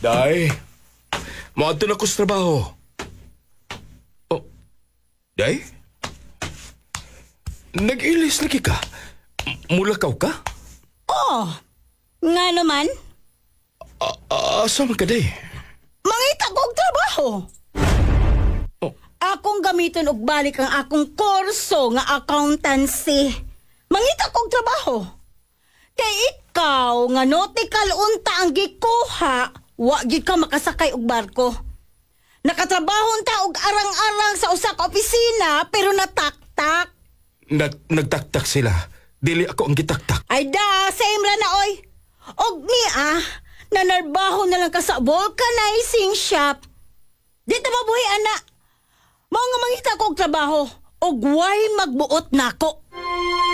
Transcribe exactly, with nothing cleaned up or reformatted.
Day, maadto na ko sa trabaho. Oh, Day? Nag-ilis lagi ka? M- Mulakaw ka? Oh, nga naman, A- asa man ka, Day? mangita ko og trabaho. Oh. Akong gamiton og balik ang akong kurso nga accountancy. Mangita ko og trabaho. Kay ikaw nga nautical unta ang gikuha, wa gyud ka makasakay og barko. Nakatrabaho ta og arang-arang sa usa ka opisina pero nataktak. Nag nagtaktak sila. Dili ako ang gitaktak. Ay da, same ra na oy. Og ni ah, nanarbaho na lang ka sa vulcanizing shop. Di ta mabuhi ana. Mao nga mangita ko og trabaho og way magbuot nako.